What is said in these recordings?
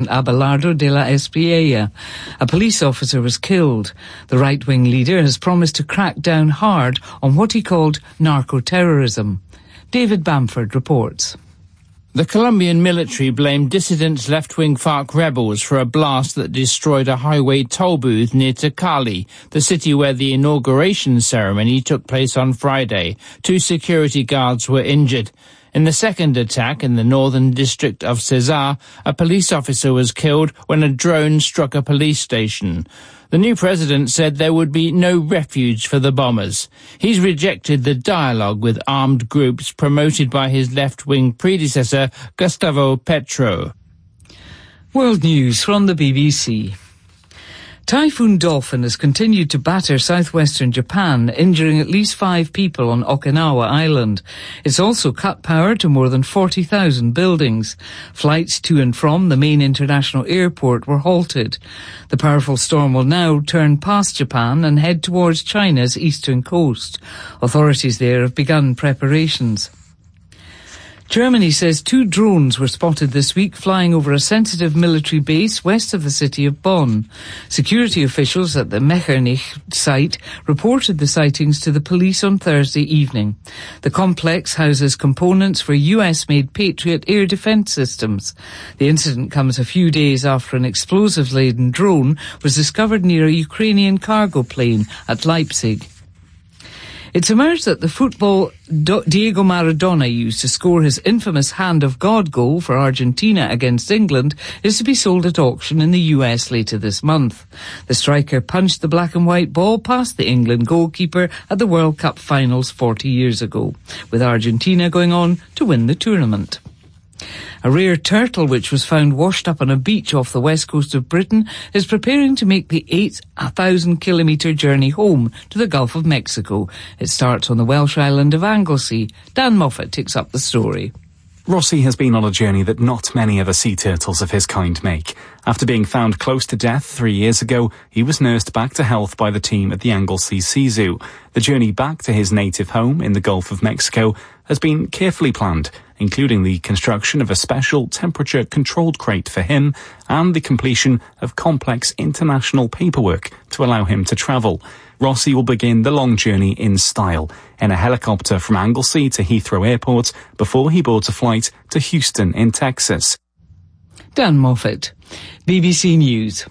Abelardo de la Espriella. A police officer was killed. The right-wing leader has promised to crack down hard on what he called narco-terrorism. David Bamford reports. The Colombian military blamed dissident left-wing FARC rebels for a blast that destroyed a highway toll booth near to Cali, the city where the inauguration ceremony took place on Friday. 2 security guards were injured. In the second attack in the northern district of Cesar, a police officer was killed when a drone struck a police station. The new president said there would be no refuge for the bombers. He's rejected the dialogue with armed groups promoted by his left-wing predecessor, Gustavo Petro. World News from the BBC. Typhoon Dolphin has continued to batter southwestern Japan, injuring at least 5 people on Okinawa Island. It's also cut power to more than 40,000 buildings. Flights to and from the main international airport were halted. The powerful storm will now turn past Japan and head towards China's eastern coast. Authorities there have begun preparations. Germany says 2 drones were spotted this week flying over a sensitive military base west of the city of Bonn. Security officials at the Metternich site reported the sightings to the police on Thursday evening. The complex houses components for US-made Patriot air defense systems. The incident comes a few days after an explosive-laden drone was discovered near a Ukrainian cargo plane at Leipzig. It's emerged that the football Diego Maradona used to score his infamous Hand of God goal for Argentina against England is to be sold at auction in the US later this month. The striker punched the black and white ball past the England goalkeeper at the World Cup finals 40 years ago, with Argentina going on to win the tournament. A rare turtle which was found washed up on a beach off the west coast of Britain is preparing to make the 8,000-kilometre journey home to the Gulf of Mexico. It starts on the Welsh island of Anglesey. Dan Moffat takes up the story. Rossi has been on a journey that not many other sea turtles of his kind make. After being found close to death 3 years ago, he was nursed back to health by the team at the Anglesey Sea Zoo. The journey back to his native home in the Gulf of Mexico has been carefully planned, including the construction of a special temperature-controlled crate for him and the completion of complex international paperwork to allow him to travel. Rossi will begin the long journey in style, in a helicopter from Anglesey to Heathrow Airport before he boards a flight to Houston in Texas. Dan Moffat, BBC News.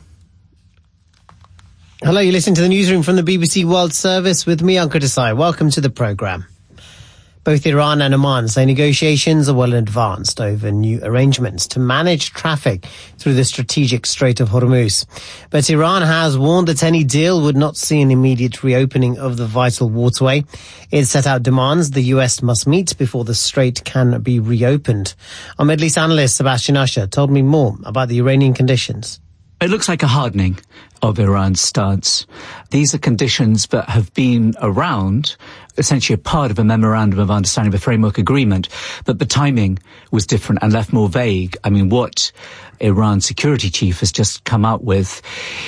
Hello, you're listening to the newsroom from the BBC World Service with me, Ankur Desai. Welcome to the programme. Both Iran and Oman say negotiations are well advanced over new arrangements to manage traffic through the strategic Strait of Hormuz. But Iran has warned that any deal would not see an immediate reopening of the vital waterway. It set out demands the US must meet before the strait can be reopened. Our Middle East analyst Sebastian Usher told me more about the Iranian conditions. It looks like a hardening of Iran's stance. These are conditions that have been around, essentially a part of a memorandum of understanding, of a framework agreement, but the timing was different and left more vague. I mean, what Iran's security chief has just come out with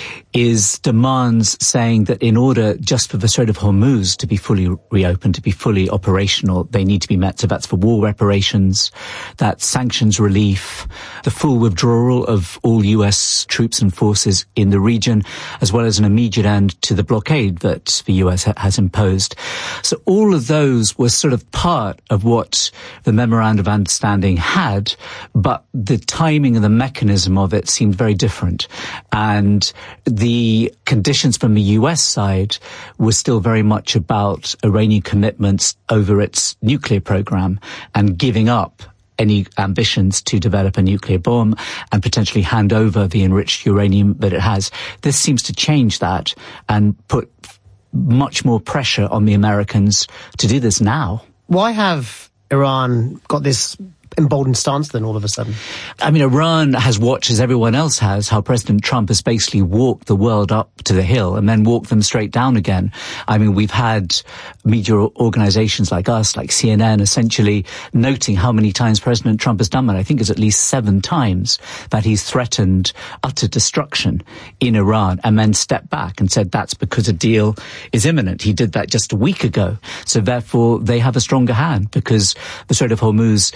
is demands saying that in order just for the Strait of Hormuz to be fully reopened, to be fully operational, they need to be met. So that's for war reparations, that's sanctions relief, the full withdrawal of all US troops and forces in the region, as well as an immediate end to the blockade that the US has imposed. So all of those were sort of part of what the memorandum of understanding had, but the timing and the mechanism of it seemed very different. And the conditions from the US side were still very much about Iranian commitments over its nuclear program and giving up any ambitions to develop a nuclear bomb and potentially hand over the enriched uranium that it has. This seems to change that and put much more pressure on the Americans to do this now. Why have Iran got this emboldened stance then all of a sudden? I mean, Iran has watched, as everyone else has, how President Trump has basically walked the world up to the hill and then walked them straight down again. I mean, we've had media organizations like us, like CNN, essentially noting how many times President Trump has done that. I think it's at least 7 times that he's threatened utter destruction in Iran and then stepped back and said that's because a deal is imminent. He did that just a week ago. So therefore, they have a stronger hand because the Strait of Hormuz is still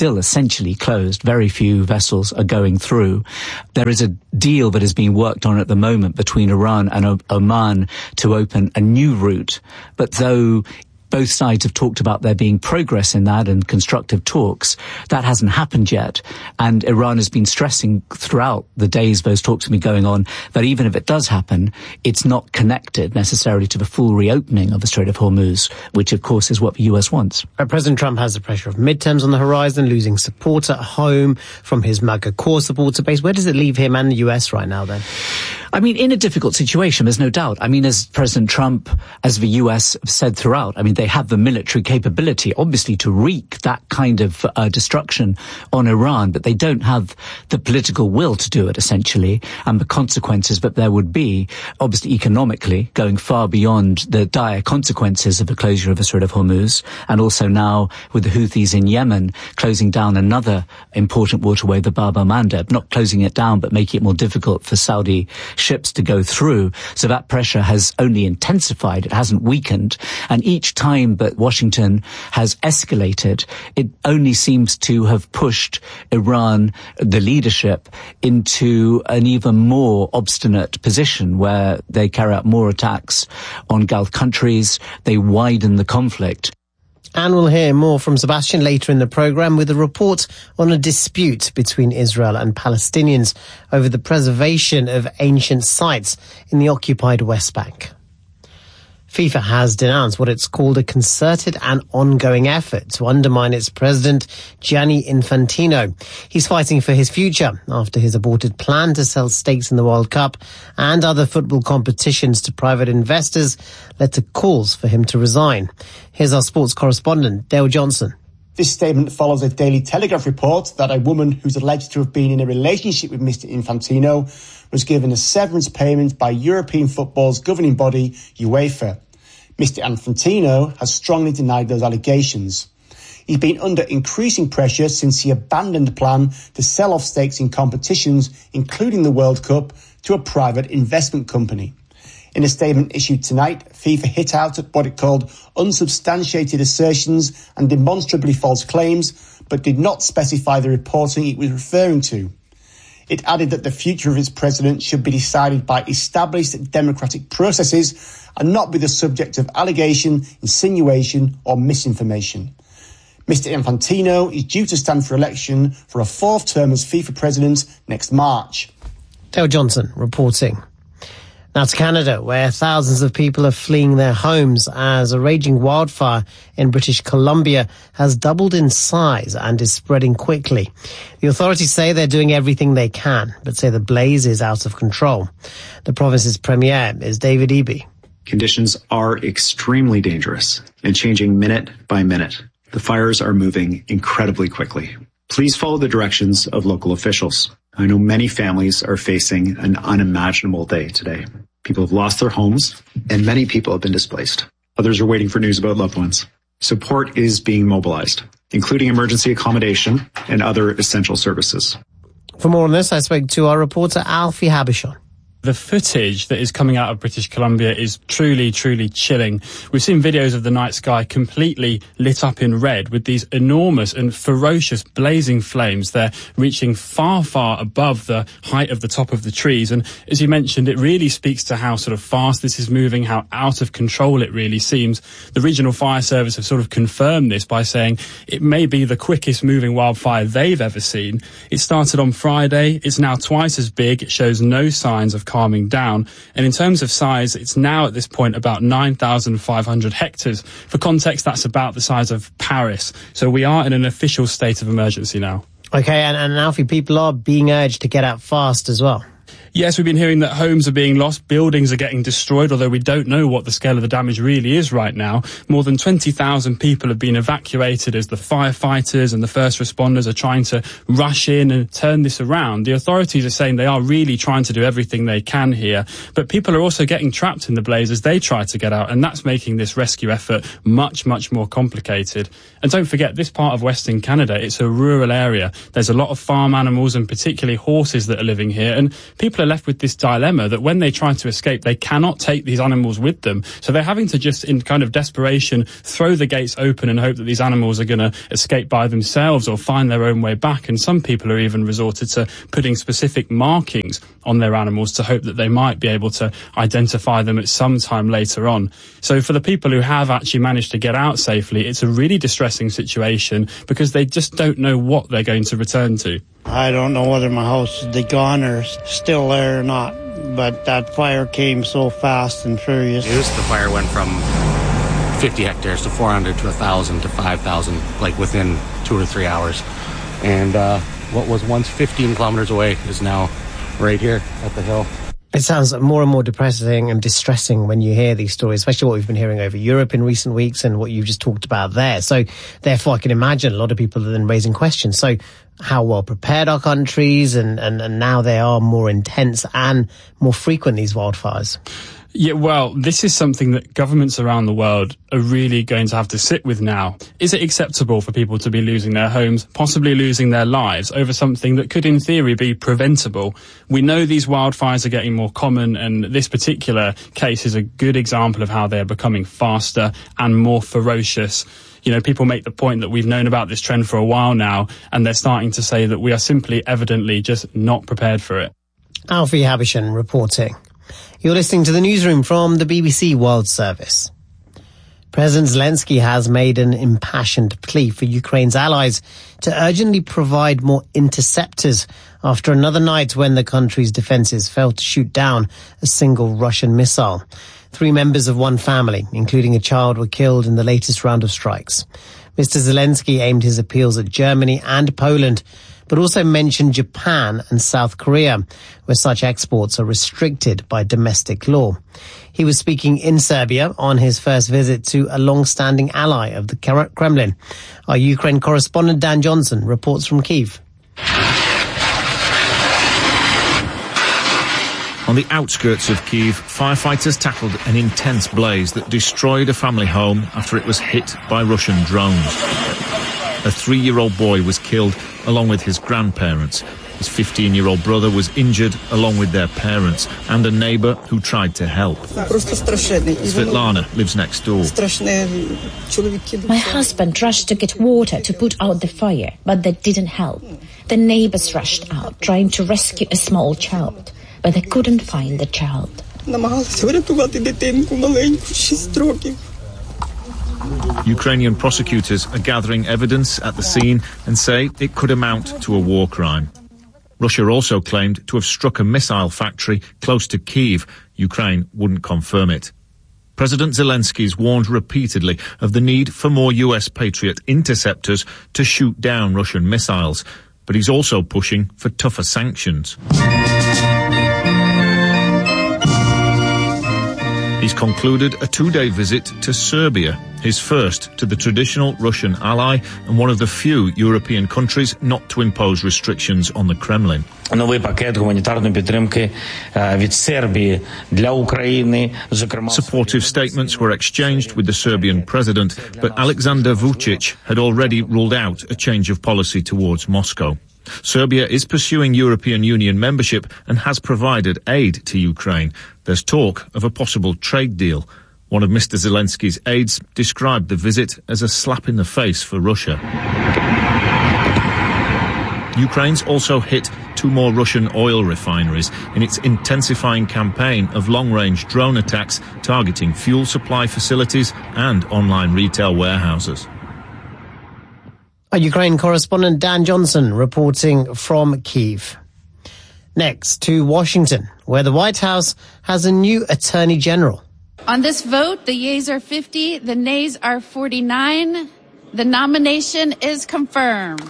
still essentially closed. Very few vessels are going through. There is a deal that is being worked on at the moment between Iran and Oman to open a new route. But though both sides have talked about there being progress in that and constructive talks, that hasn't happened yet. And Iran has been stressing throughout the days those talks have been going on that even if it does happen, it's not connected necessarily to the full reopening of the Strait of Hormuz, which of course is what the US wants. President Trump has the pressure of midterms on the horizon, losing support at home from his MAGA core supporter base. Where does it leave him and the US right now then? I mean, in a difficult situation, there's no doubt. I mean, as President Trump, as the US have said throughout, I mean, they have the military capability, obviously, to wreak that kind of destruction on Iran, but they don't have the political will to do it, essentially, and the consequences that there would be, obviously, economically, going far beyond the dire consequences of the closure of the Strait of Hormuz, and also now with the Houthis in Yemen closing down another important waterway, the Bab el-Mandeb, not closing it down, but making it more difficult for Saudi ships to go through. So that pressure has only intensified. It hasn't weakened. And each time that Washington has escalated, it only seems to have pushed Iran, the leadership, into an even more obstinate position where they carry out more attacks on Gulf countries. They widen the conflict. And we'll hear more from Sebastian later in the programme with a report on a dispute between Israel and Palestinians over the preservation of ancient sites in the occupied West Bank. FIFA has denounced what it's called a concerted and ongoing effort to undermine its president, Gianni Infantino. He's fighting for his future after his aborted plan to sell stakes in the World Cup and other football competitions to private investors led to calls for him to resign. Here's our sports correspondent, Dale Johnson. This statement follows a Daily Telegraph report that a woman who's alleged to have been in a relationship with Mr. Infantino was given a severance payment by European football's governing body, UEFA. Mr. Infantino has strongly denied those allegations. He's been under increasing pressure since he abandoned the plan to sell off stakes in competitions, including the World Cup, to a private investment company. In a statement issued tonight, FIFA hit out at what it called unsubstantiated assertions and demonstrably false claims, but did not specify the reporting it was referring to. It added that the future of its president should be decided by established democratic processes and not be the subject of allegation, insinuation or misinformation. Mr. Infantino is due to stand for election for a fourth term as FIFA president next March. Dale Johnson reporting. Now to Canada, where thousands of people are fleeing their homes as a raging wildfire in British Columbia has doubled in size and is spreading quickly. The authorities say they're doing everything they can, but say the blaze is out of control. The province's premier is David Eby. Conditions are extremely dangerous and changing minute by minute. The fires are moving incredibly quickly. Please follow the directions of local officials. I know many families are facing an unimaginable day today. People have lost their homes, and many people have been displaced. Others are waiting for news about loved ones. Support is being mobilized, including emergency accommodation and other essential services. For more on this, I spoke to our reporter Alfie Habishon. The footage that is coming out of British Columbia is truly, truly chilling. We've seen videos of the night sky completely lit up in red with these enormous and ferocious blazing flames. They're reaching far, far above the height of the top of the trees. And as you mentioned, it really speaks to how sort of fast this is moving, how out of control it really seems. The Regional Fire Service have sort of confirmed this by saying it may be the quickest moving wildfire they've ever seen. It started on Friday. It's now twice as big. It shows no signs of calming down. And in terms of size, it's now at this point about 9,500 hectares. For context, that's about the size of Paris. So we are in an official state of emergency now. Okay, and Alfie, people are being urged to get out fast as well. Yes, we've been hearing that homes are being lost, buildings are getting destroyed, although we don't know what the scale of the damage really is right now. More than 20,000 people have been evacuated as the firefighters and the first responders are trying to rush in and turn this around. The authorities are saying they are really trying to do everything they can here, but people are also getting trapped in the blaze as they try to get out, and that's making this rescue effort much, much more complicated. And don't forget, this part of Western Canada, it's a rural area. There's a lot of farm animals and particularly horses that are living here, and people are left with this dilemma that when they try to escape, they cannot take these animals with them. So they're having to just, in kind of desperation, throw the gates open and hope that these animals are going to escape by themselves or find their own way back. And some people are even resorted to putting specific markings on their animals to hope that they might be able to identify them at some time later on. So for the people who have actually managed to get out safely, it's a really distressing situation because they just don't know what they're going to return to. I don't know whether my house is gone or still there or not, but that fire came so fast and furious. The fire went from 50 hectares to 400 to 1,000 to 5,000, like within 2 or 3 hours. And what was once 15 kilometers away is now right here at the hill. It sounds more and more depressing and distressing when you hear these stories, especially what we've been hearing over Europe in recent weeks and what you've just talked about there. So therefore, I can imagine a lot of people are then raising questions. So how well prepared are countries and now they are more intense and more frequent, these wildfires? Yeah, well, this is something that governments around the world are really going to have to sit with now. Is it acceptable for people to be losing their homes, possibly losing their lives, over something that could in theory be preventable? We know these wildfires are getting more common, and this particular case is a good example of how they're becoming faster and more ferocious. You know, people make the point that we've known about this trend for a while now, and they're starting to say that we are simply evidently just not prepared for it. Alfie Habishan reporting. You're listening to the newsroom from the BBC World Service. President Zelensky has made an impassioned plea for Ukraine's allies to urgently provide more interceptors after another night when the country's defences failed to shoot down a single Russian missile. 3 members of one family, including a child, were killed in the latest round of strikes. Mr. Zelensky aimed his appeals at Germany and Poland, but also mentioned Japan and South Korea, where such exports are restricted by domestic law. He was speaking in Serbia on his first visit to a long-standing ally of the Kremlin. Our Ukraine correspondent Dan Johnson reports from Kyiv. On the outskirts of Kyiv, firefighters tackled an intense blaze that destroyed a family home after it was hit by Russian drones. A 3-year-old boy was killed along with his grandparents. His 15-year-old brother was injured along with their parents and a neighbour who tried to help. Svetlana lives next door. My husband rushed to get water to put out the fire, but that didn't help. The neighbours rushed out trying to rescue a small child, but they couldn't find the child. Ukrainian prosecutors are gathering evidence at the scene and say it could amount to a war crime. Russia also claimed to have struck a missile factory close to Kyiv. Ukraine wouldn't confirm it. President Zelensky's warned repeatedly of the need for more US Patriot interceptors to shoot down Russian missiles, but he's also pushing for tougher sanctions. He's concluded a 2-day visit to Serbia, his first to the traditional Russian ally and one of the few European countries not to impose restrictions on the Kremlin. Supportive statements were exchanged with the Serbian president, but Alexander Vučić had already ruled out a change of policy towards Moscow. Serbia is pursuing European Union membership and has provided aid to Ukraine. There's talk of a possible trade deal. One of Mr. Zelensky's aides described the visit as a slap in the face for Russia. Ukraine's also hit 2 more Russian oil refineries in its intensifying campaign of long-range drone attacks targeting fuel supply facilities and online retail warehouses. Our Ukraine correspondent Dan Johnson reporting from Kyiv. Next to Washington, where the White House has a new Attorney General. On this vote, the yeas are 50, the nays are 49. The nomination is confirmed.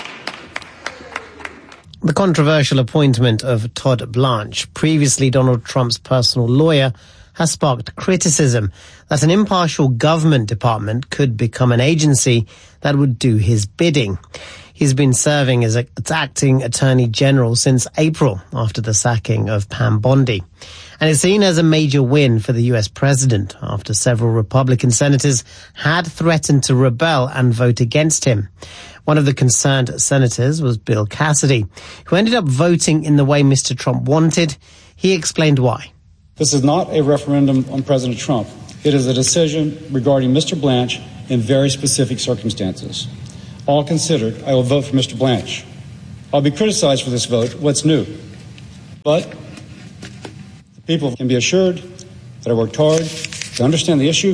The controversial appointment of Todd Blanche, previously Donald Trump's personal lawyer, has sparked criticism that an impartial government department could become an agency that would do his bidding. He's been serving as acting Attorney General since April after the sacking of Pam Bondi. And it's seen as a major win for the US president after several Republican senators had threatened to rebel and vote against him. One of the concerned senators was Bill Cassidy, who ended up voting in the way Mr. Trump wanted. He explained why. This is not a referendum on President Trump. It is a decision regarding Mr. Blanche in very specific circumstances. All considered, I will vote for Mr. Blanche. I'll be criticized for this vote. What's new? But the people can be assured that I worked hard to understand the issue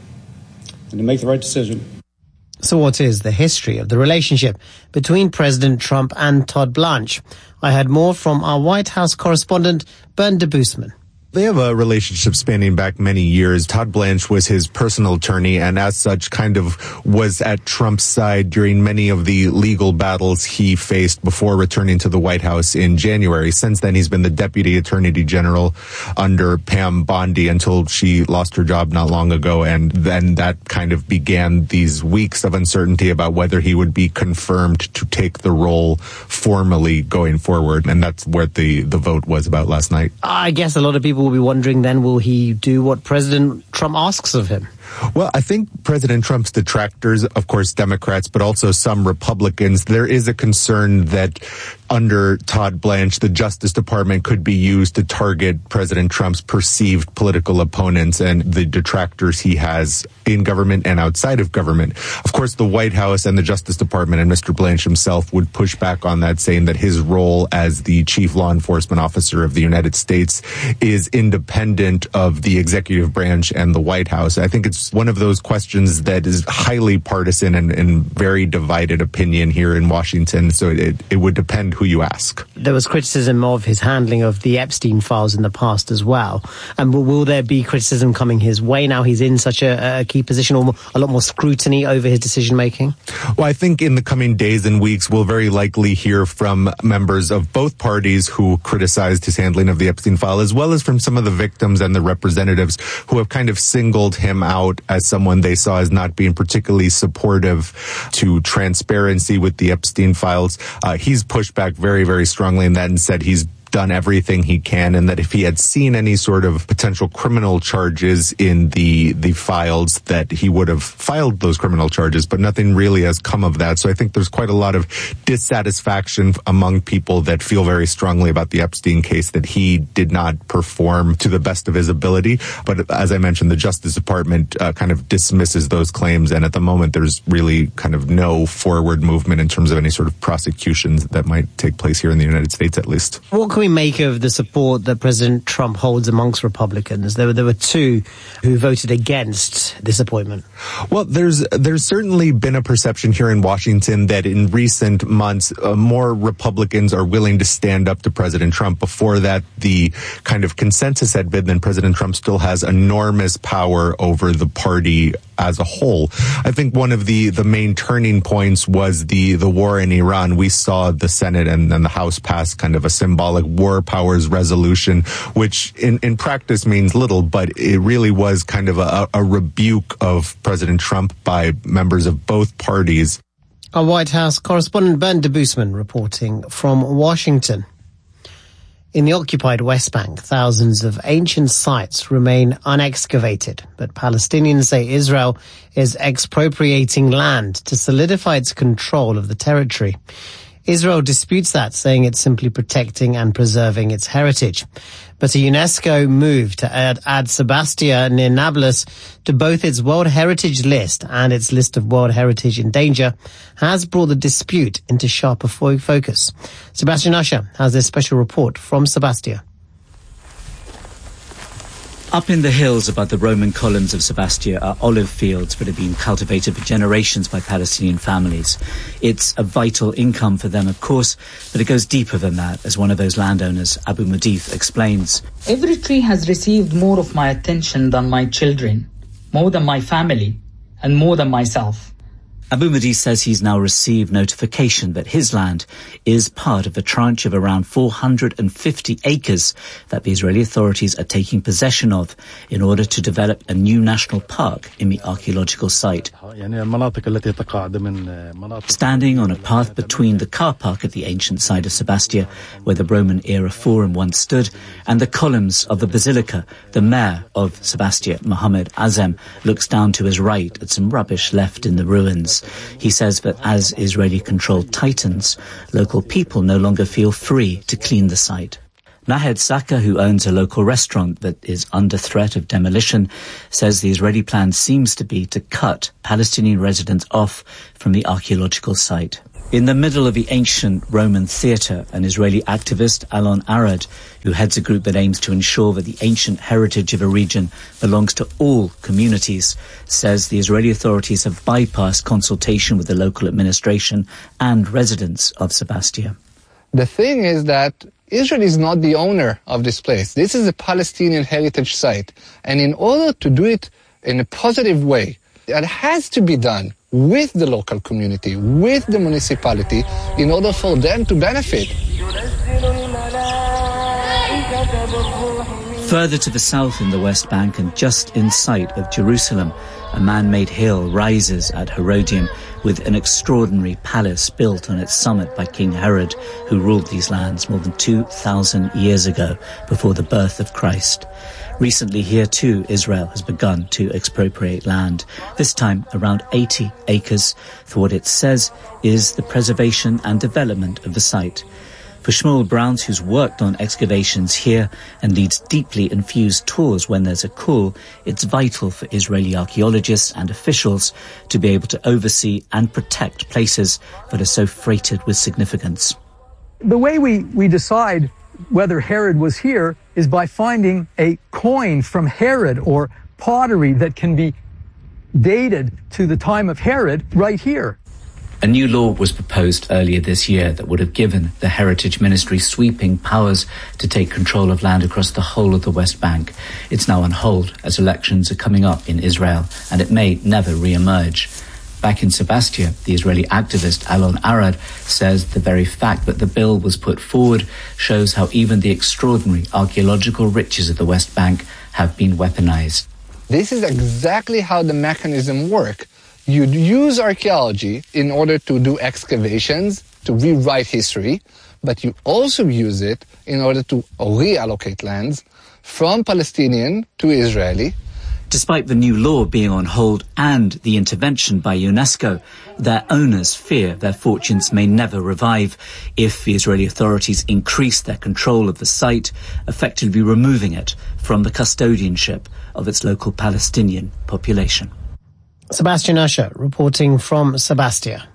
and to make the right decision. So what is the history of the relationship between President Trump and Todd Blanche? I heard more from our White House correspondent, Bernd Debusman. They have a relationship spanning back many years. Todd Blanche was his personal attorney and as such kind of was at Trump's side during many of the legal battles he faced before returning to the White House in January. Since then, he's been the Deputy Attorney General under Pam Bondi until she lost her job not long ago. And then that kind of began these weeks of uncertainty about whether he would be confirmed to take the role formally going forward. And that's what the vote was about last night. I guess a lot of people will be wondering then, will he do what President Trump asks of him? Well, I think President Trump's detractors, of course, Democrats, but also some Republicans, there is a concern that under Todd Blanche, the Justice Department could be used to target President Trump's perceived political opponents and the detractors he has in government and outside of government. Of course, the White House and the Justice Department and Mr. Blanche himself would push back on that, saying that his role as the chief law enforcement officer of the United States is independent of the executive branch and the White House. I think it's one of those questions that is highly partisan and very divided opinion here in Washington. So it would depend who you ask. There was criticism of his handling of the Epstein files in the past as well. And will there be criticism coming his way now he's in such a key position, or a lot more scrutiny over his decision making? Well, I think in the coming days and weeks, we'll very likely hear from members of both parties who criticized his handling of the Epstein file, as well as from some of the victims and the representatives who have kind of singled him out as someone they saw as not being particularly supportive to transparency with the Epstein files. He's pushed back very, very strongly in that and said he's done everything he can, and that if he had seen any sort of potential criminal charges in the files, that he would have filed those criminal charges, but nothing really has come of that. So I think there's quite a lot of dissatisfaction among people that feel very strongly about the Epstein case, that he did not perform to the best of his ability. But as I mentioned, the Justice Department kind of dismisses those claims, and at the moment there's really kind of no forward movement in terms of any sort of prosecutions that might take place here in the United States, at least. What can we make of the support that President Trump holds amongst Republicans? There were two who voted against this appointment. Well, there's certainly been a perception here in Washington that in recent months, more Republicans are willing to stand up to President Trump. Before that, the kind of consensus had been that President Trump still has enormous power over the party as a whole. I think one of the main turning points was the war in Iran. We saw the Senate and then the House pass kind of a symbolic war powers resolution, which in practice means little, but it really was kind of a rebuke of President Trump by members of both parties. Our White House correspondent Bernd Debusman reporting from Washington. In the occupied West Bank, thousands of ancient sites remain unexcavated, but Palestinians say Israel is expropriating land to solidify its control of the territory. Israel disputes that, saying it's simply protecting and preserving its heritage. But a UNESCO move to add Sebastia near Nablus to both its World Heritage List and its list of World Heritage in Danger has brought the dispute into sharper focus. Sebastian Usher has this special report from Sebastia. Up in the hills above the Roman columns of Sebastia are olive fields that have been cultivated for generations by Palestinian families. It's a vital income for them, of course, but it goes deeper than that, as one of those landowners, Abu Mudith, explains. Every tree has received more of my attention than my children, more than my family, and more than myself. Abu Mudith says he's now received notification that his land is part of a tranche of around 450 acres that the Israeli authorities are taking possession of in order to develop a new national park in the archaeological site. Standing on a path between the car park at the ancient site of Sebastia, where the Roman-era forum once stood, and the columns of the basilica, the mayor of Sebastia, Mohammed Azem, looks down to his right at some rubbish left in the ruins. He says that as Israeli control tightens, local people no longer feel free to clean the site. Nahed Saka, who owns a local restaurant that is under threat of demolition, says the Israeli plan seems to be to cut Palestinian residents off from the archaeological site. In the middle of the ancient Roman theatre, an Israeli activist, Alon Arad, who heads a group that aims to ensure that the ancient heritage of a region belongs to all communities, says the Israeli authorities have bypassed consultation with the local administration and residents of Sebastia. The thing is that Israel is not the owner of this place. This is a Palestinian heritage site. And in order to do it in a positive way, it has to be done with the local community, with the municipality, in order for them to benefit. Further to the south in the West Bank and just in sight of Jerusalem, a man-made hill rises at Herodium with an extraordinary palace built on its summit by King Herod, who ruled these lands more than 2,000 years ago, before the birth of Christ. Recently here too, Israel has begun to expropriate land, this time around 80 acres, for what it says is the preservation and development of the site. For Shmuel Browns, who's worked on excavations here and leads deeply infused tours when there's a call, it's vital for Israeli archaeologists and officials to be able to oversee and protect places that are so freighted with significance. The way we decide whether Herod was here is by finding a coin from Herod or pottery that can be dated to the time of Herod right here. A new law was proposed earlier this year that would have given the Heritage Ministry sweeping powers to take control of land across the whole of the West Bank. It's now on hold as elections are coming up in Israel, and it may never re-emerge. Back in Sebastia, the Israeli activist Alon Arad says the very fact that the bill was put forward shows how even the extraordinary archaeological riches of the West Bank have been weaponized. This is exactly how the mechanism works. You use archaeology in order to do excavations, to rewrite history, but you also use it in order to reallocate lands from Palestinian to Israeli. Despite the new law being on hold and the intervention by UNESCO, their owners fear their fortunes may never revive if the Israeli authorities increase their control of the site, effectively removing it from the custodianship of its local Palestinian population. Sebastian Usher reporting from Sebastia.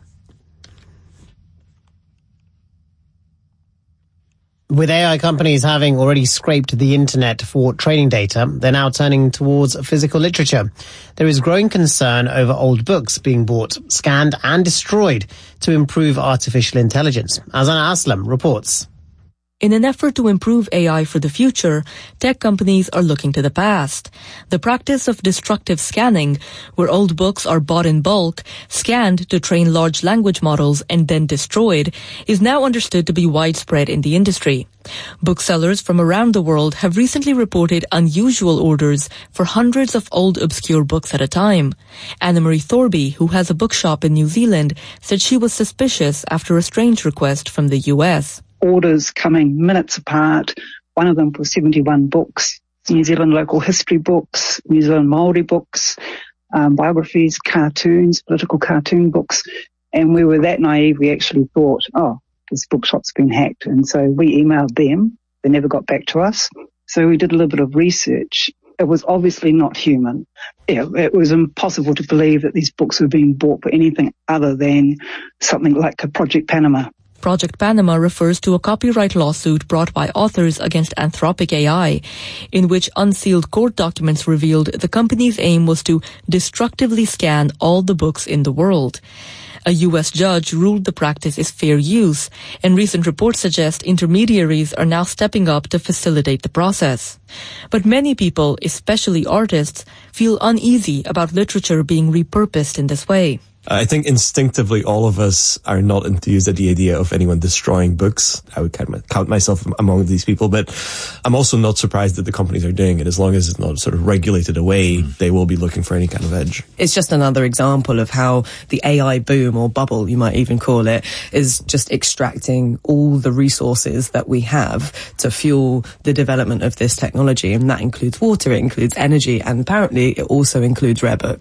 With AI companies having already scraped the internet for training data, they're now turning towards physical literature. There is growing concern over old books being bought, scanned and destroyed to improve artificial intelligence. Azana Aslam reports. In an effort to improve AI for the future, tech companies are looking to the past. The practice of destructive scanning, where old books are bought in bulk, scanned to train large language models and then destroyed, is now understood to be widespread in the industry. Booksellers from around the world have recently reported unusual orders for hundreds of old obscure books at a time. Anna-Marie Thorby, who has a bookshop in New Zealand, said she was suspicious after a strange request from the US. Orders coming minutes apart. One of them was 71 books, New Zealand local history books, New Zealand Māori books, biographies, cartoons, political cartoon books. And we were that naive, we actually thought, oh, this bookshop's been hacked. And so we emailed them. They never got back to us. So we did a little bit of research. It was obviously not human. It was impossible to believe that these books were being bought for anything other than something like a Project Panama. Project Panama refers to a copyright lawsuit brought by authors against Anthropic AI, in which unsealed court documents revealed the company's aim was to destructively scan all the books in the world. A U.S. judge ruled the practice is fair use, and recent reports suggest intermediaries are now stepping up to facilitate the process. But many people, especially artists, feel uneasy about literature being repurposed in this way. I think instinctively all of us are not enthused at the idea of anyone destroying books. I would count myself among these people, but I'm also not surprised that the companies are doing it. As long as it's not sort of regulated away, they will be looking for any kind of edge. It's just another example of how the AI boom, or bubble you might even call it, is just extracting all the resources that we have to fuel the development of this technology. And that includes water, it includes energy, and apparently it also includes rare books.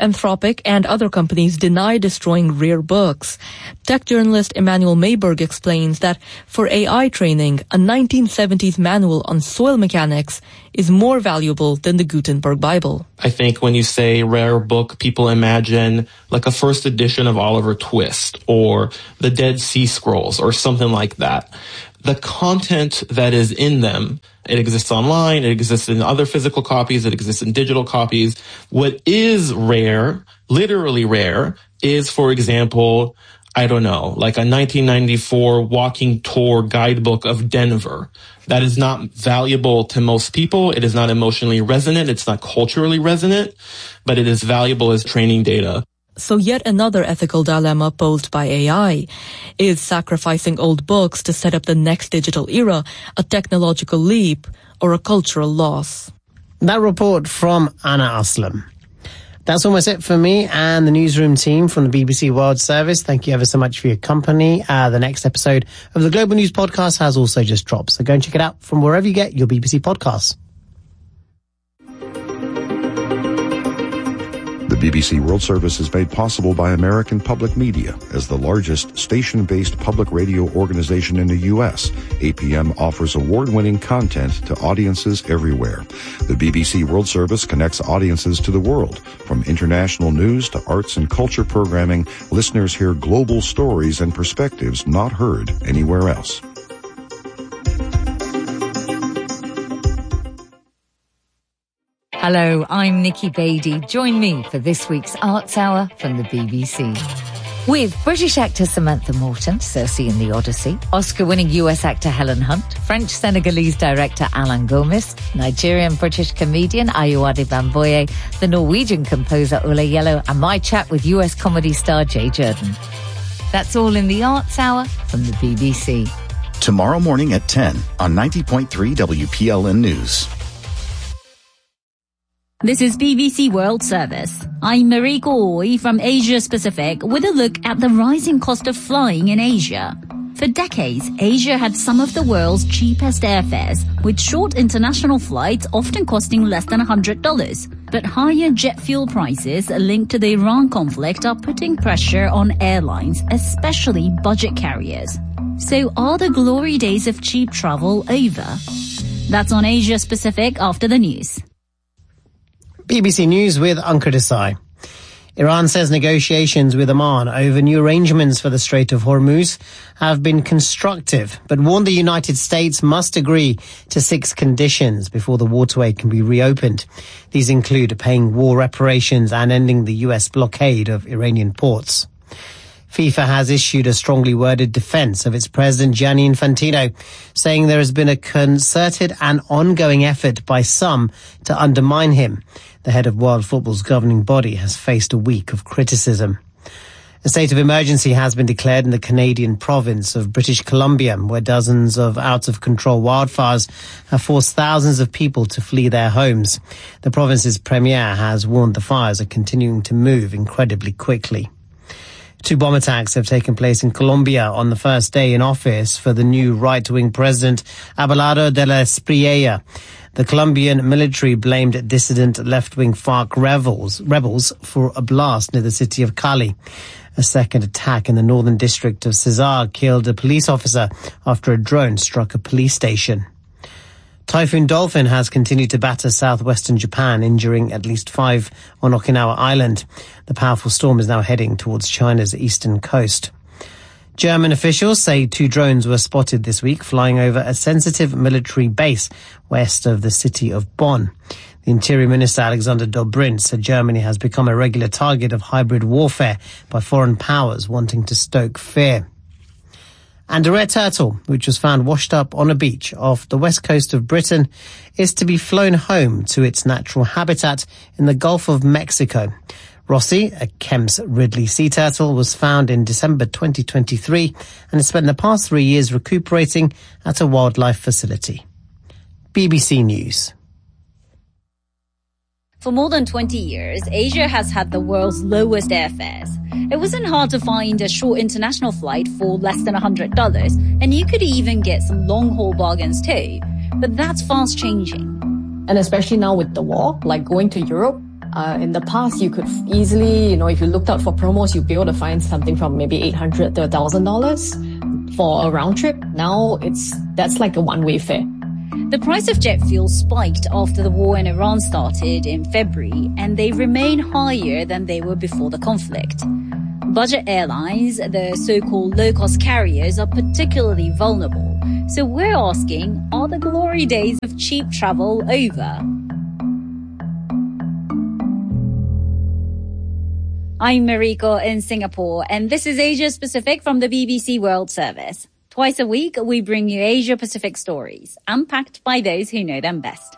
Anthropic and other companies deny destroying rare books. Tech journalist Emmanuel Mayberg explains that for AI training, a 1970s manual on soil mechanics is more valuable than the Gutenberg Bible. I think when you say rare book, people imagine like a first edition of Oliver Twist or the Dead Sea Scrolls or something like that. The content that is in them, it exists online, it exists in other physical copies, it exists in digital copies. What is rare, literally rare, is, for example, I don't know, like a 1994 walking tour guidebook of Denver. That is not valuable to most people. It is not emotionally resonant. It's not culturally resonant, but it is valuable as training data. So yet another ethical dilemma posed by AI. Is sacrificing old books to set up the next digital era a technological leap or a cultural loss? That report from Anna Aslam. That's almost it for me and the newsroom team from the BBC World Service. Thank you ever so much for your company. The next episode of the Global News Podcast has also just dropped, so go and check it out from wherever you get your BBC podcasts. The BBC World Service is made possible by American Public Media. As the largest station-based public radio organization in the U.S., APM offers award-winning content to audiences everywhere. The BBC World Service connects audiences to the world. From international news to arts and culture programming, listeners hear global stories and perspectives not heard anywhere else. Hello, I'm Nikki Beattie. Join me for this week's Arts Hour from the BBC. With British actor Samantha Morton, Circe in the Odyssey, Oscar-winning US actor Helen Hunt, French-Senegalese director Alain Gomis, Nigerian-British comedian Ayuade Bamboye, the Norwegian composer Ole Yellow, and my chat with US comedy star Jay Jordan. That's all in the Arts Hour from the BBC. Tomorrow morning at 10 on 90.3 WPLN News. This is BBC World Service. I'm Mariko Oi from Asia Pacific with a look at the rising cost of flying in Asia. For decades, Asia had some of the world's cheapest airfares, with short international flights often costing less than $100. But higher jet fuel prices linked to the Iran conflict are putting pressure on airlines, especially budget carriers. So are the glory days of cheap travel over? That's on Asia Pacific after the news. BBC News with Ankur Desai. Iran says negotiations with Oman over new arrangements for the Strait of Hormuz have been constructive, but warned the United States must agree to 6 conditions before the waterway can be reopened. These include paying war reparations and ending the US blockade of Iranian ports. FIFA has issued a strongly worded defense of its president Gianni Infantino, saying there has been a concerted and ongoing effort by some to undermine him. The head of world football's governing body has faced a week of criticism. A state of emergency has been declared in the Canadian province of British Columbia, where dozens of out-of-control wildfires have forced thousands of people to flee their homes. The province's premier has warned the fires are continuing to move incredibly quickly. 2 bomb attacks have taken place in Colombia on the first day in office for the new right-wing president, Abelardo de la Espriella. The Colombian military blamed dissident left-wing FARC rebels for a blast near the city of Cali. A second attack in the northern district of Cesar killed a police officer after a drone struck a police station. Typhoon Dolphin has continued to batter southwestern Japan, injuring at least 5 on Okinawa Island. The powerful storm is now heading towards China's eastern coast. German officials say 2 drones were spotted this week flying over a sensitive military base west of the city of Bonn. The Interior Minister Alexander Dobrindt said Germany has become a regular target of hybrid warfare by foreign powers wanting to stoke fear. And a rare turtle, which was found washed up on a beach off the west coast of Britain, is to be flown home to its natural habitat in the Gulf of Mexico. Rossi, a Kemp's Ridley sea turtle, was found in December 2023 and has spent the past 3 years recuperating at a wildlife facility. BBC News. For more than 20 years, Asia has had the world's lowest airfares. It wasn't hard to find a short international flight for less than $100, and you could even get some long-haul bargains too. But that's fast changing. And especially now with the war, like going to Europe, In the past, you could easily, if you looked out for promos, you'd be able to find something from maybe $800 to $1,000 for a round trip. Now that's like a one-way fare. The price of jet fuel spiked after the war in Iran started in February, and they remain higher than they were before the conflict. Budget airlines, the so-called low-cost carriers, are particularly vulnerable. So we're asking, are the glory days of cheap travel over? I'm Mariko in Singapore, and this is Asia Pacific from the BBC World Service. Twice a week, we bring you Asia Pacific stories, unpacked by those who know them best.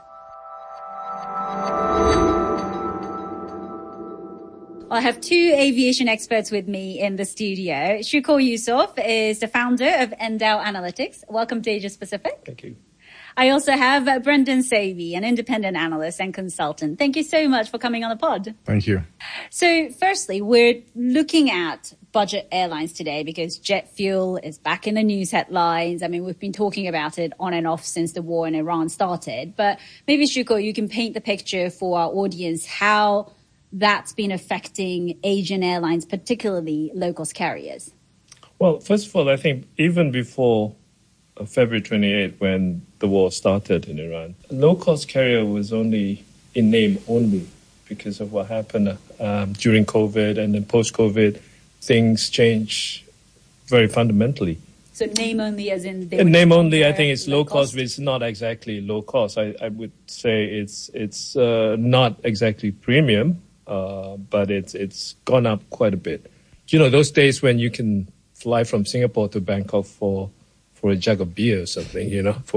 I have two aviation experts with me in the studio. Shuko Yusuf is the founder of Endow Analytics. Welcome to Asia Pacific. Thank you. I also have Brendan Savey, an independent analyst and consultant. Thank you so much for coming on the pod. Thank you. So firstly, we're looking at budget airlines today because jet fuel is back in the news headlines. I mean, we've been talking about it on and off since the war in Iran started. But maybe, Shuko, you can paint the picture for our audience how that's been affecting Asian airlines, particularly low-cost carriers. Well, first of all, I think even before February 28, when the war started in Iran, a low-cost carrier was only in name only because of what happened during COVID, and then post-COVID, things change very fundamentally. So name only as in... Name only, I think it's low cost, but it's not exactly low cost. I would say it's not exactly premium, but it's gone up quite a bit. You know, those days when you can fly from Singapore to Bangkok for a jug of beer or something,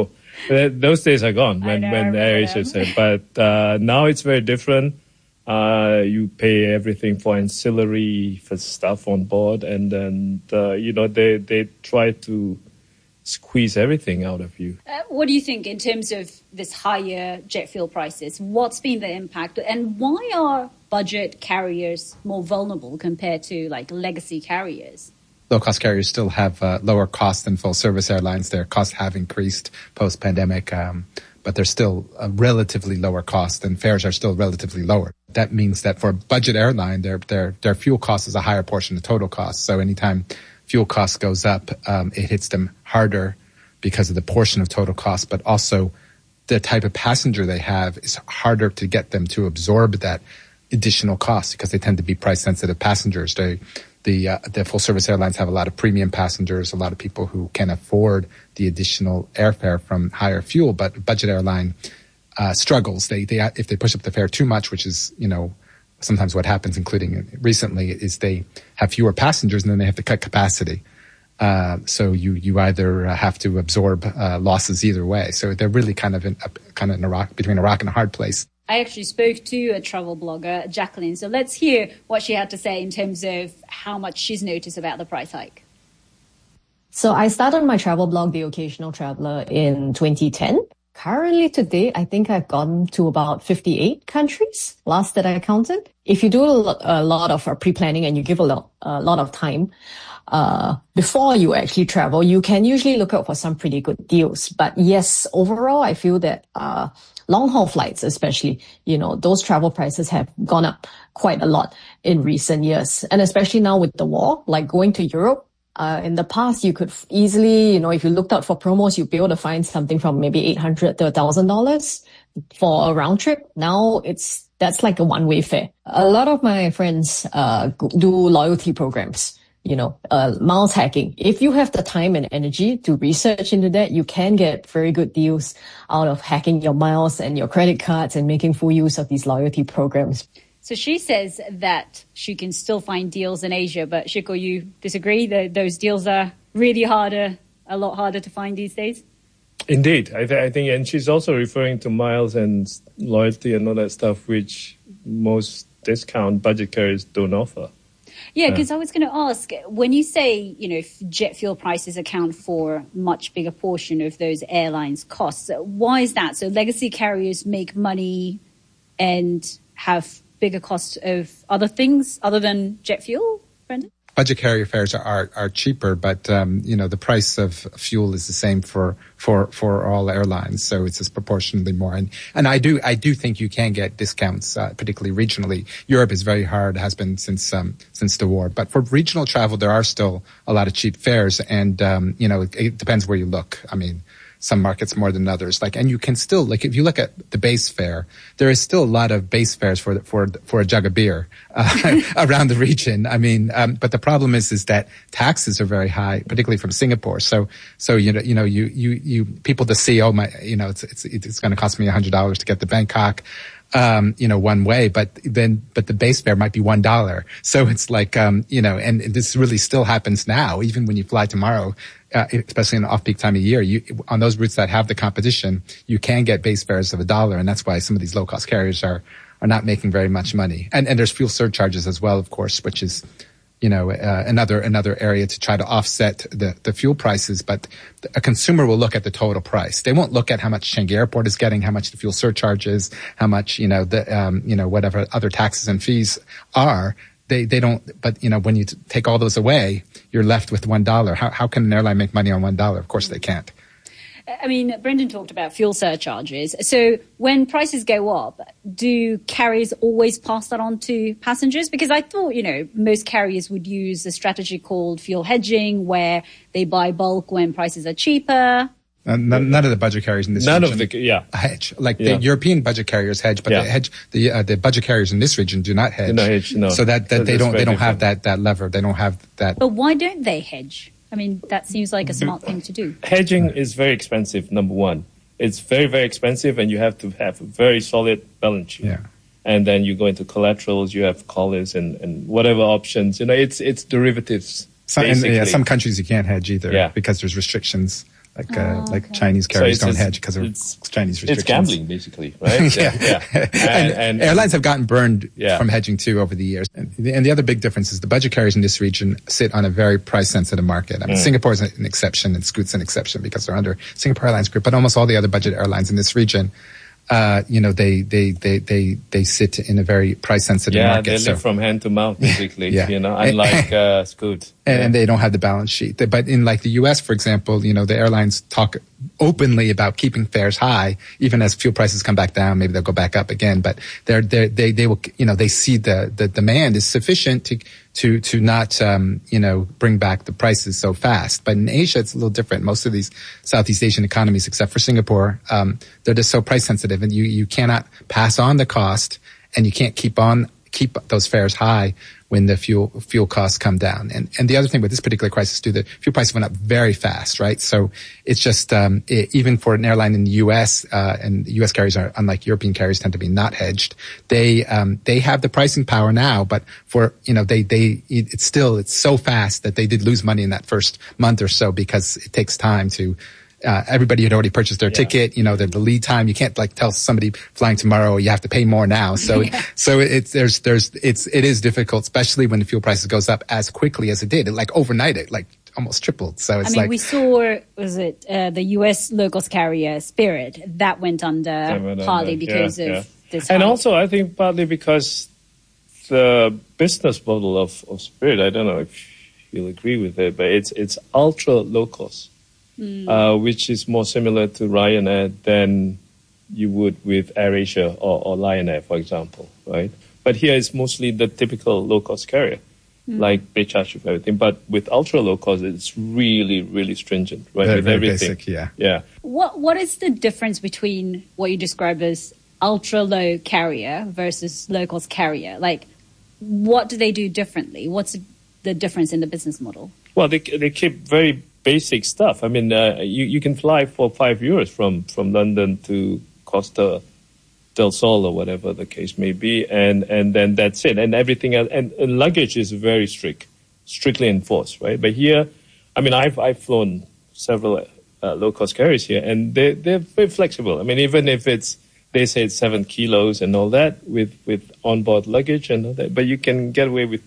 those days are gone when AirAsia said. But now it's very different. You pay everything for ancillary for stuff on board, and then they try to squeeze everything out of you. What do you think in terms of this higher jet fuel prices? What's been the impact, and why are budget carriers more vulnerable compared to like legacy carriers? Low-cost carriers still have lower costs than full-service airlines. Their costs have increased post-pandemic, but they're still a relatively lower cost, and fares are still relatively lower. That means that for a budget airline, their fuel cost is a higher portion of total cost. So anytime fuel cost goes up, it hits them harder because of the portion of total cost, but also the type of passenger they have is harder to get them to absorb that additional cost because they tend to be price-sensitive passengers. The full-service airlines have a lot of premium passengers, a lot of people who can afford the additional airfare from higher fuel, but a budget airline struggles. If they push up the fare too much, which is, sometimes what happens, including recently, is they have fewer passengers and then they have to cut capacity. So you either have to absorb losses either way. So they're really kind of between a rock and a hard place. I actually spoke to a travel blogger, Jacqueline. So let's hear what she had to say in terms of how much she's noticed about the price hike. So I started my travel blog, The Occasional Traveler, in 2010. Currently today, I think I've gone to about 58 countries, last that I counted. If you do a lot of pre-planning and you give a lot of time, before you actually travel, you can usually look out for some pretty good deals. But yes, overall, I feel that, long-haul flights, especially, those travel prices have gone up quite a lot in recent years. And especially now with the war, like going to Europe, in the past, you could easily, if you looked out for promos, you'd be able to find something from maybe $800 to $1,000 for a round trip. Now that's like a one-way fare. A lot of my friends, do loyalty programs. Miles hacking. If you have the time and energy to research into that, you can get very good deals out of hacking your miles and your credit cards and making full use of these loyalty programs. So she says that she can still find deals in Asia, but Shiko, you disagree that those deals are really a lot harder to find these days? Indeed. I think, and she's also referring to miles and loyalty and all that stuff, which most discount budget carriers don't offer. Yeah, because I was going to ask, when you say, if jet fuel prices account for much bigger portion of those airlines' costs, why is that? So legacy carriers make money and have bigger costs of other things other than jet fuel, Brendan? budget carrier fares are cheaper, but the price of fuel is the same for all airlines, so it's disproportionately more. And I do think you can get discounts, particularly regionally. Europe is very hard, has been since the war. But for regional travel, there are still a lot of cheap fares, and it depends where you look. I mean, some markets more than others. And you can still, if you look at the base fare, there is still a lot of base fares for a jug of beer, around the region. I mean, but the problem is that taxes are very high, particularly from Singapore. So, people to see, it's going to cost me $100 to get to Bangkok. One way, but the base fare might be $1. So it's and this really still happens now, even when you fly tomorrow, especially in the off-peak time of year, on those routes that have the competition, you can get base fares of $1. And that's why some of these low-cost carriers are not making very much money. And there's fuel surcharges as well, of course, which is, another area to try to offset the fuel prices. But a consumer will look at the total price. They won't look at how much Changi Airport is getting, how much the fuel surcharge is, how much, whatever other taxes and fees are. They don't, but when you take all those away, you're left with $1. How can an airline make money on $1? Of course they can't. I mean, Brendan talked about fuel surcharges. So when prices go up, do carriers always pass that on to passengers? Because I thought, most carriers would use a strategy called fuel hedging, where they buy bulk when prices are cheaper. None of the budget carriers in this region hedge. The European budget carriers hedge, but the budget carriers in this region do not hedge. No hedge, no. So that they don't have that lever. They don't have that. But why don't they hedge? I mean, that seems like a smart thing to do. Hedging is very expensive, number one. It's very, very expensive, and you have to have a very solid balance sheet. Yeah. And then you go into collaterals, you have collars and whatever options. It's derivatives. Some countries you can't hedge either because there's restrictions. Chinese carriers don't hedge because of Chinese restrictions. It's gambling, basically, right? And airlines have gotten burned from hedging too over the years. And the other big difference is the budget carriers in this region sit on a very price-sensitive market. I mean, Singapore is an exception, and Scoot's an exception because they're under Singapore Airlines Group. But almost all the other budget airlines in this region, they sit in a very price-sensitive market. Yeah, they live from hand to mouth, basically. Unlike Scoot. And they don't have the balance sheet. But in the U.S., for example, the airlines talk openly about keeping fares high, even as fuel prices come back down. Maybe they'll go back up again. But they will, they see the demand is sufficient to not, bring back the prices so fast. But in Asia, it's a little different. Most of these Southeast Asian economies, except for Singapore, they're just so price sensitive, and you cannot pass on the cost, and you can't keep those fares high when the fuel costs come down. And the other thing with this particular crisis too, the fuel prices went up very fast, right? So it's just, even for an airline in the U.S., and U.S. carriers are, unlike European carriers, tend to be not hedged. They have the pricing power now, but it's so fast that they did lose money in that first month or so because it takes time to, everybody had already purchased their ticket, the lead time. You can't tell somebody flying tomorrow, you have to pay more now. So, it is difficult, especially when the fuel prices goes up as quickly as it did. Overnight, it almost tripled. So it's we saw, the U.S. low-cost carrier Spirit that went under partly because of this. And also, I think partly because the business model of Spirit, I don't know if you'll agree with it, but it's ultra low cost. Which is more similar to Ryanair than you would with AirAsia or Lion Air, for example, right? But here it's mostly the typical low-cost carrier, like they charge you for everything. But with ultra low cost, it's really, really stringent, right? With everything. Basic, yeah. What is the difference between what you describe as ultra low carrier versus low cost carrier? What do they do differently? What's the difference in the business model? Well, they keep very basic stuff. I mean, you can fly for €5 from London to Costa del Sol or whatever the case may be, and then that's it. And everything else, and luggage is very strictly enforced, right? But here, I mean, I've flown several low-cost carriers here, and they're very flexible. I mean, even if they say it's 7 kilos and all that with onboard luggage and all that, but you can get away with 10.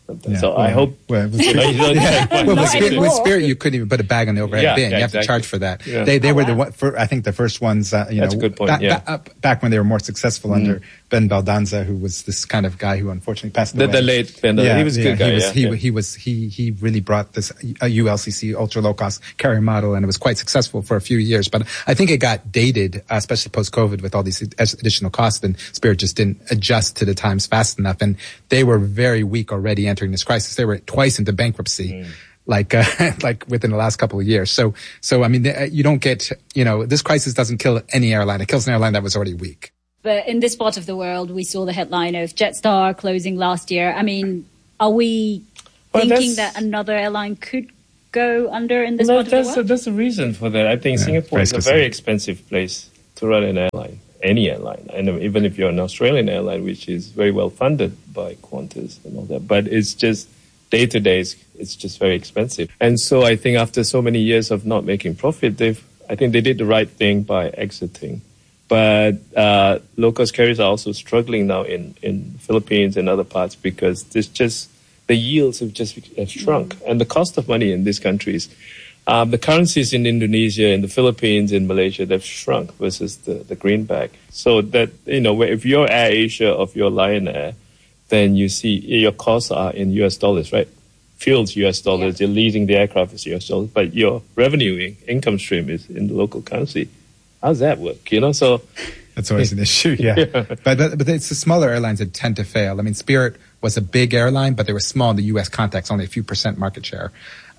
So I hope. With Spirit, you couldn't even put a bag on the overhead bin. You have to charge for that. Yeah. They were I think the first ones. That's a good point. Back when they were more successful under Ben Baldanza, who was this kind of guy who unfortunately passed away. The late Ben Baldanza. He was a good guy. He really brought this ULCC ultra low cost carrier model, and it was quite successful for a few years. But I think it got dated, especially post COVID, with all these additional costs, and Spirit just didn't adjust to the times fast enough, and they were very weak already entering this crisis. They were twice into bankruptcy. Like within the last couple of years. So I mean, you don't get, this crisis doesn't kill any airline. It kills an airline that was already weak. But in this part of the world, we saw the headline of Jetstar closing last year. I mean, are we thinking that another airline could go under in this part of the world? There's a reason for that. I think Singapore is a very expensive place to run an airline, any airline. And even if you're an Australian airline, which is very well funded by Qantas and all that. But it's just day to day, it's just very expensive. And so I think after so many years of not making profit, I think they did the right thing by exiting. But low-cost carriers are also struggling now in the Philippines and other parts because the yields have shrunk. And the cost of money in these countries, the currencies in Indonesia, in the Philippines, in Malaysia, they've shrunk versus the greenback. So that, if you're Air Asia or if you're Lion Air, then you see your costs are in US dollars, right? Fuel's US dollars, you're leasing the aircraft is US dollars, but your revenue income stream is in the local currency. How's that work? So that's always an issue, yeah. But it's the smaller airlines that tend to fail. I mean, Spirit was a big airline, but they were small in the U.S. context, only a few % market share.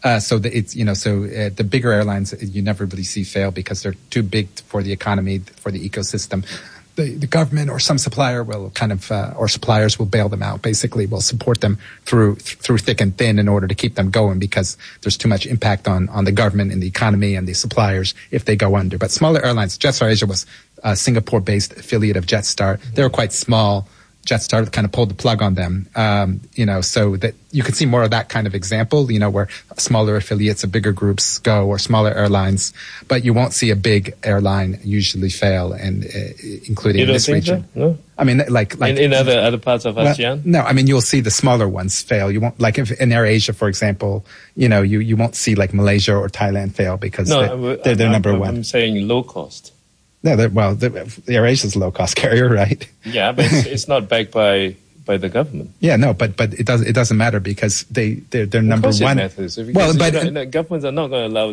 The bigger airlines you never really see fail because they're too big for the economy, for the ecosystem. The government or some supplier will or suppliers will bail them out. Basically, will support them through thick and thin in order to keep them going because there's too much impact on the government and the economy and the suppliers if they go under. But smaller airlines, Jetstar Asia was a Singapore-based affiliate of Jetstar. They were quite small. Jetstar kind of pulled the plug on them, so that you can see more of that kind of example, where smaller affiliates of bigger groups go or smaller airlines, but you won't see a big airline usually fail, and including in this region. So? No? I mean, like in other parts of ASEAN. No, I mean you'll see the smaller ones fail. You won't, like if in Air Asia, for example, you won't see like Malaysia or Thailand fail because they're number one. I'm saying low cost. No, the Air Asia's a low-cost carrier, right? Yeah, but it's not backed by the government. Yeah, no, but it doesn't matter because they're number one. Matters. Governments are not going to allow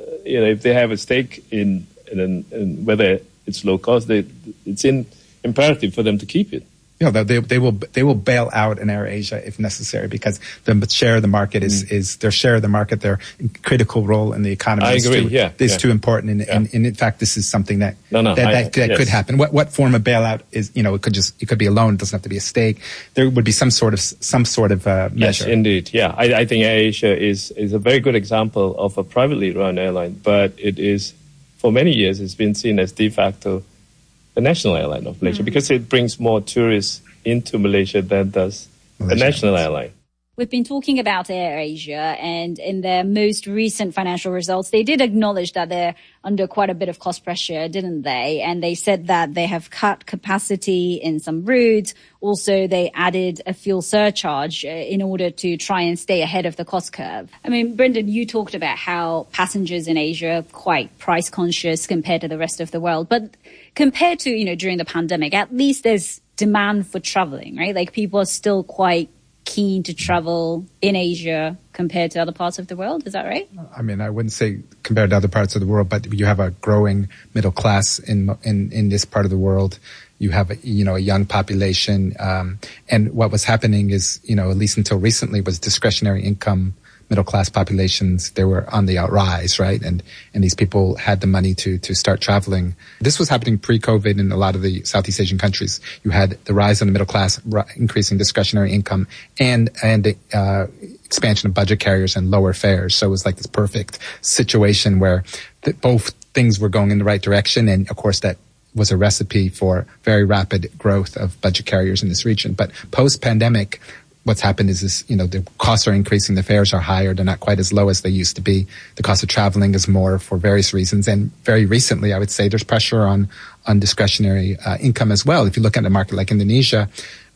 if they have a stake in whether it's low cost, it's imperative for them to keep it. They will bail out an Air Asia if necessary because the share of the market is their share of the market, their critical role in the economy. I agree. Is too important, and in fact, this is something that could happen. What form of bailout is? It could be a loan. It doesn't have to be a stake. There would be some sort of measure. Yes, indeed. Yeah, I think Air Asia is a very good example of a privately run airline, but it is for many years it's been seen as de facto the national airline of Malaysia because it brings more tourists into Malaysia than does the national airline. We've been talking about Air Asia, and in their most recent financial results, they did acknowledge that they're under quite a bit of cost pressure, didn't they? And they said that they have cut capacity in some routes. Also, they added a fuel surcharge in order to try and stay ahead of the cost curve. I mean, Brendan, you talked about how passengers in Asia are quite price conscious compared to the rest of the world. But compared to, during the pandemic, at least there's demand for traveling, right? Like people are still quite keen to travel in Asia compared to other parts of the world. Is that right? I mean, I wouldn't say compared to other parts of the world, but you have a growing middle class in this part of the world. You have a young population, and what was happening is, at least until recently, was discretionary income. Middle class populations, they were on the outrise, right? And these people had the money to start traveling. This was happening pre-COVID in a lot of the Southeast Asian countries. You had the rise in the middle class, increasing discretionary income, and the expansion of budget carriers and lower fares. So it was like this perfect situation where both things were going in the right direction. And of course, that was a recipe for very rapid growth of budget carriers in this region. But post-pandemic, what's happened is this, the costs are increasing, the fares are higher, they're not quite as low as they used to be. The cost of traveling is more for various reasons. And very recently, I would say there's pressure on discretionary income as well. If you look at a market like Indonesia,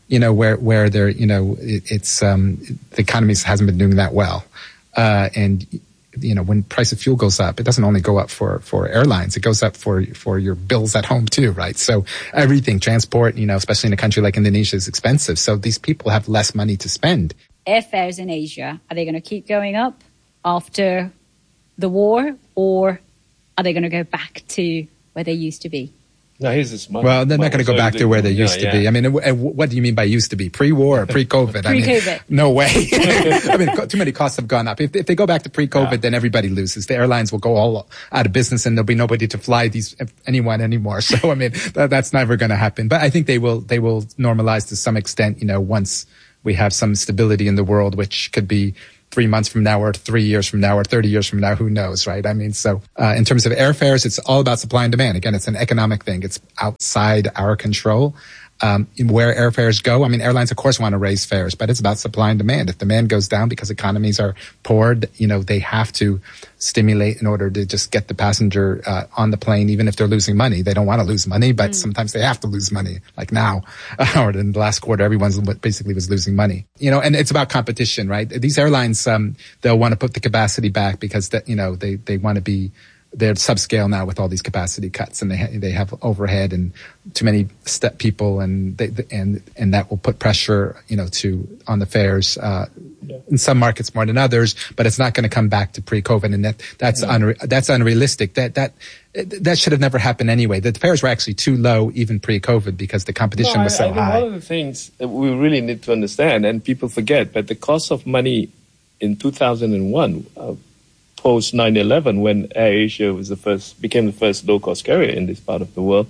where they're, it's, the economy hasn't been doing that well. And when price of fuel goes up, it doesn't only go up for airlines, it goes up for your bills at home too, right? So everything, transport, especially in a country like Indonesia, is expensive. So these people have less money to spend. Airfares in Asia, are they going to keep going up after the war, or are they going to go back to where they used to be? No, here's this money. Well, they're not going to go back to where they used to be. I mean, what do you mean by used to be? Pre-war or pre-COVID? Pre-COVID. No way. I mean, too many costs have gone up. If they go back to pre-COVID, then everybody loses. The airlines will go all out of business, and there'll be nobody to fly anyone anymore. So, I mean, that's never going to happen. But I think they will normalize to some extent, once we have some stability in the world, which could be 3 months from now or 3 years from now or 30 years from now, who knows, right? I mean, so in terms of airfares, it's all about supply and demand. Again, it's an economic thing. It's outside our control. Where airfares go, I mean, airlines, of course, want to raise fares, but it's about supply and demand. If demand goes down because economies are poor, they have to stimulate in order to just get the passenger on the plane, even if they're losing money. They don't want to lose money, but sometimes they have to lose money, like now. Or in the last quarter, everyone's basically was losing money. And it's about competition, right? These airlines, they'll want to put the capacity back because, they want to be, they're subscale now with all these capacity cuts, and they have overhead and too many people, and that will put pressure, on the fares, in some markets more than others, but it's not going to come back to pre-COVID, and that's unrealistic. That should have never happened anyway. The fares were actually too low even pre-COVID because the competition was so high. One of the things that we really need to understand, and people forget, but the cost of money in 2001, post 9/11, when AirAsia became the first low-cost carrier in this part of the world,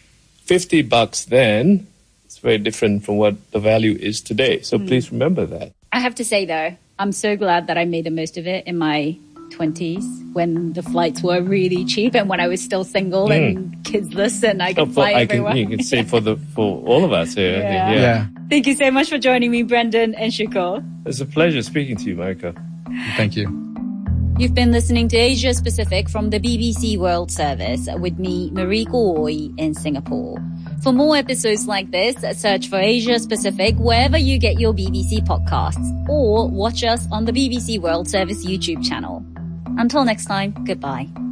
$50 then, it's very different from what the value is today. So please remember that. I have to say, though, I'm so glad that I made the most of it in my 20s when the flights were really cheap and when I was still single and kidless and I could fly everywhere. You can say for all of us here. Yeah. Thank you so much for joining me, Brendan and Shakur. It's a pleasure speaking to you, Marika. Thank you. You've been listening to Asia Pacific from the BBC World Service with me, Mariko Oi, in Singapore. For more episodes like this, search for Asia Pacific wherever you get your BBC podcasts, or watch us on the BBC World Service YouTube channel. Until next time, goodbye.